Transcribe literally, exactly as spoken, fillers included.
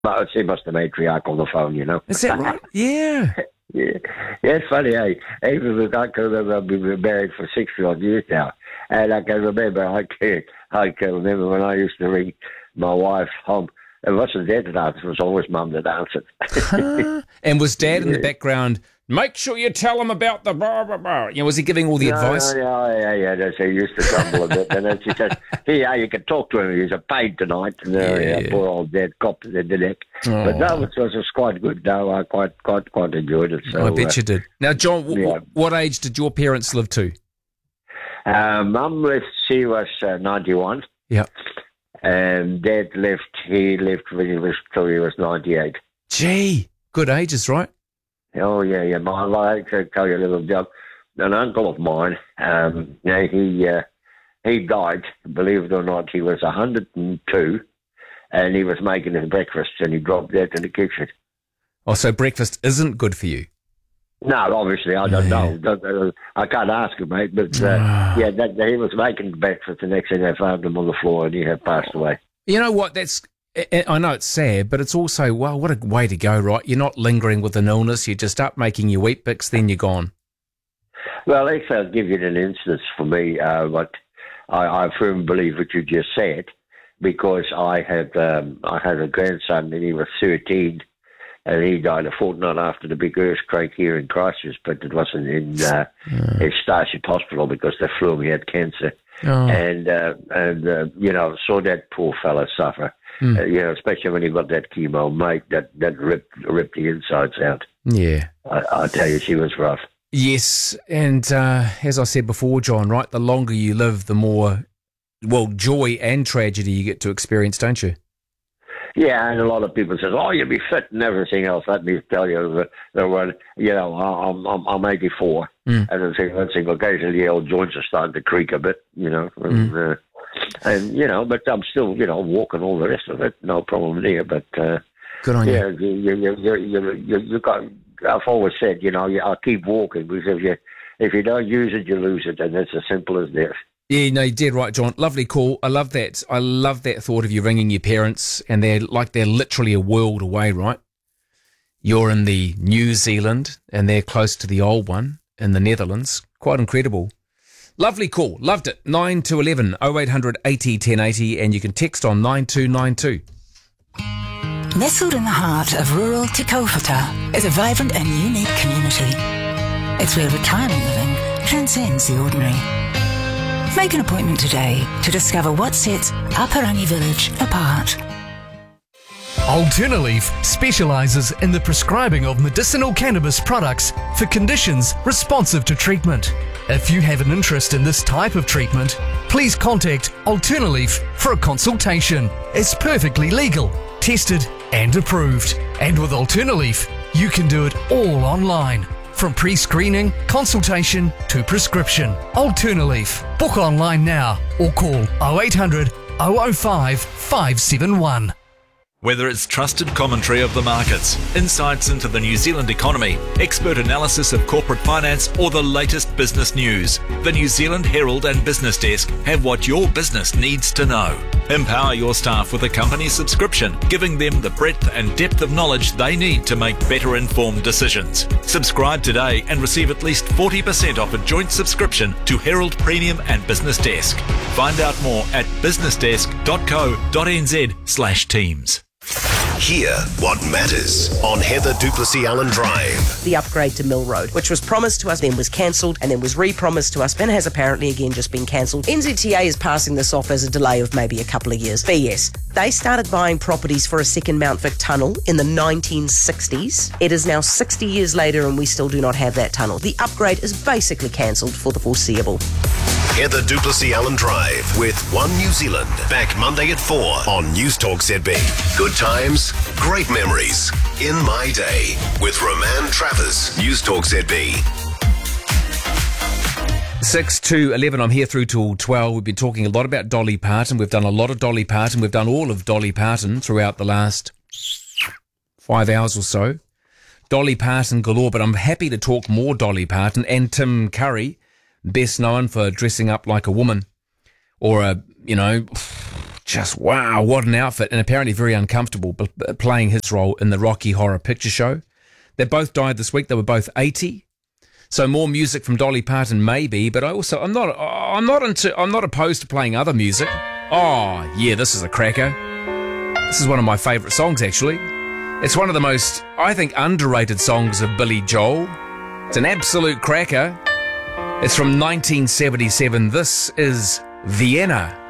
But she must have matriarch on the phone, you know. Is that right? Yeah. Yeah, yeah, it's funny, eh? Even with, I can remember we've been married for sixty odd years now, and I can remember, I can, I can remember when I used to ring my wife home. It wasn't Dad that answered, it was always Mum that answered. Huh? And was Dad in the background, make sure you tell him about the blah, blah, blah. You know, was he giving all the no, advice? No, yeah, yeah, yeah, that's, he used to grumble a bit, and then she said, yeah, you can talk to him, he's a pain tonight. And, uh, Yeah. yeah, poor old Dad copped in the neck. Oh. But no, it was, it was quite good, no, I quite, quite, quite enjoyed it. So, I bet uh, you did. Now, John, w- yeah. what age did your parents live to? Uh, Mum left, she was uh, ninety-one. Yeah. And Dad left, he left when he was, till he was ninety-eight. Gee, good ages, right? Oh, yeah, yeah. My, I can tell you a little joke. An uncle of mine, um, you know, he, uh, he died, believe it or not, he was one hundred and two, and he was making his breakfast, and he dropped that in the kitchen. Oh, so breakfast isn't good for you? No, obviously, I don't Yeah. know. Don't- uh, I can't ask him, mate, but, uh, yeah, that, he was making breakfast, the next thing they found him on the floor, and he had passed away. You know what? That's. I I know it's sad, but it's also, well, what a way to go, right? You're not lingering with an illness. You're just up making your wheat bix, then you're gone. Well, actually, I'll give you an instance for me, uh, but I, I firmly believe what you just said, because I had um, I had a grandson, and he was thirteen, and he died a fortnight after the big earthquake here in Christchurch, but it wasn't in, uh, Mm. in Starship Hospital because they flew him, he had cancer. Oh. And, uh, and uh, you know, saw that poor fella suffer, Mm. uh, you know, especially when he got that chemo, mate, that, that ripped, ripped the insides out. Yeah. I, I tell you, she was rough. Yes, and uh, as I said before, John, right, the longer you live, the more, well, joy and tragedy you get to experience, don't you? Yeah, and a lot of people say, "Oh, you'll be fit and everything else." Let me tell you, the, the one, you know, I'm I'm I'm eighty-four, Mm. and I think, I think occasionally the old joints are starting to creak a bit, you know, and, Mm. uh, and you know, but I'm still, you know, walking all the rest of it, no problem there. But uh, Good on yeah, you. you you you you you, you got. I've always said, you know, I'll keep walking because if you if you don't use it, you lose it, and it's as simple as this. Yeah, no, you did right, John. Lovely call. I love that. I love that thought of you ringing your parents, and they're like they're literally a world away, right? You're in the New Zealand, and they're close to the old one in the Netherlands. Quite incredible. Lovely call. Loved it. nine to eleven, oh eight hundred eighty ten eighty, and you can text on nine two nine two. Nestled in the heart of rural Te Kaupata is a vibrant and unique community. It's where retirement living transcends the ordinary. Make an appointment today to discover what sets Aparangi Village apart. Alternaleaf specialises in the prescribing of medicinal cannabis products for conditions responsive to treatment. If you have an interest in this type of treatment, please contact Alternaleaf for a consultation. It's perfectly legal, tested and approved. And with Alternaleaf, you can do it all online. From pre-screening, consultation to prescription. Alternaleaf. Book online now or call oh eight hundred, oh oh five, five seven one. Whether it's trusted commentary of the markets, insights into the New Zealand economy, expert analysis of corporate finance, or the latest business news, the New Zealand Herald and Business Desk have what your business needs to know. Empower your staff with a company subscription, giving them the breadth and depth of knowledge they need to make better informed decisions. Subscribe today and receive at least forty percent off a joint subscription to Herald Premium and Business Desk. Find out more at businessdesk.co.nz slash teams. Hear what matters on Heather Duplessis Allen Drive. The upgrade to Mill Road, which was promised to us, then was cancelled, and then was re-promised to us, and has apparently again just been cancelled. N Z T A is passing this off as a delay of maybe a couple of years. B S. They started buying properties for a second Mount Vic tunnel in the nineteen sixties. It is now sixty years later and we still do not have that tunnel. The upgrade is basically cancelled for the foreseeable. Heather Duplessis Allen Drive with One New Zealand. Back Monday at four on News Talk Z B. Good times, great memories. In My Day with Roman Travers. News Talk Z B. six to eleven, I'm here through till twelve. We've been talking a lot about Dolly Parton. We've done a lot of Dolly Parton. We've done all of Dolly Parton throughout the last five hours or so. Dolly Parton galore, but I'm happy to talk more Dolly Parton and Tim Curry, best known for dressing up like a woman or a, you know, Just wow, what an outfit, and apparently very uncomfortable b- b- playing his role in the Rocky Horror Picture Show. They both died this week. They were both eighty. So more music from Dolly Parton, maybe, but I also I'm not I'm not into I'm not opposed to playing other music. Oh yeah, this is a cracker. This is one of my favourite songs, actually. It's one of the most, I think, underrated songs of Billy Joel. It's an absolute cracker. It's from nineteen seventy-seven. This is Vienna.